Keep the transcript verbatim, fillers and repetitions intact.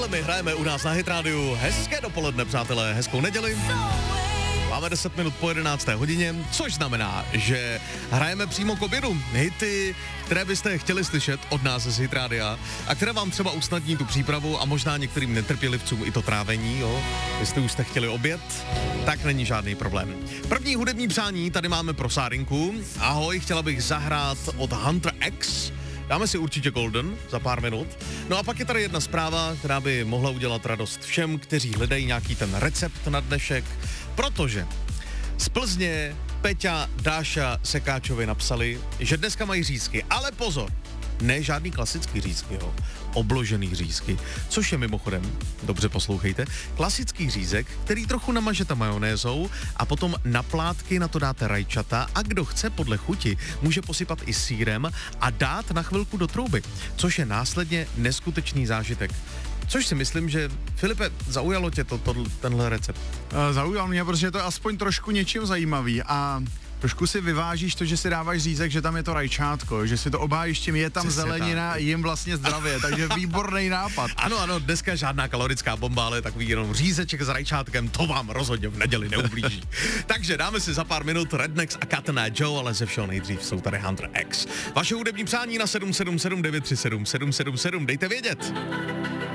Tohle my hrajeme u nás na Hit Radio. Hezké dopoledne, přátelé, hezkou neděli. Máme deset minut po jedenácté hodině, což znamená, že hrajeme přímo k obědu hity, které byste chtěli slyšet od nás z Hit Radia a které vám třeba usnadní tu přípravu a možná některým netrpělivcům i to trávení, jo. Jestli už jste chtěli oběd, tak není žádný problém. První hudební přání tady máme pro Sárinku. Ahoj, chtěla bych zahrát od Hunter X. Dáme si určitě Golden za pár minut. No a pak je tady jedna zpráva, která by mohla udělat radost všem, kteří hledají nějaký ten recept na dnešek, protože z Plzně Peťa, Dáša Sekáčovi napsali, že dneska mají řízky, ale pozor, ne žádný klasický řízky, jo, obložený řízky, což je mimochodem, dobře poslouchejte, klasický řízek, který trochu namažete majonézou a potom na plátky na to dáte rajčata a kdo chce podle chuti, může posypat i sýrem a dát na chvilku do trouby, což je následně neskutečný zážitek. Což si myslím, že, Filipe, zaujalo tě to, to, tenhle recept? Uh, zaujal mě, protože to je aspoň trošku něčím zajímavý a trošku si vyvážíš to, že si dáváš řízek, že tam je to rajčátko, že si to obhájíš tím, je tam Přesně zelenina, tak. Jim vlastně zdravě, takže výborný nápad. Ano, ano, dneska žádná kalorická bomba, ale takový jenom řízeček s rajčátkem, to vám rozhodně v neděli neublíží. Takže dáme si za pár minut Rednex a Cat and Joe, ale ze všeho nejdřív jsou tady Hunter X. Vaše hudební přání na sedm sedm sedm devět tři sedm sedm sedm sedm, dejte vědět.